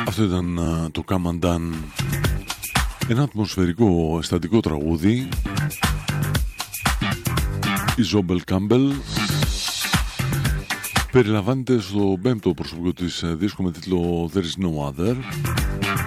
Αυτό ήταν το Come and Done, ένα ατμοσφαιρικό αισθαντικό τραγούδι. Η Ζόμπελ Κάμπελ περιλαμβάνεται στο 5ο προσωπικό της δίσκο με τίτλο There is no other.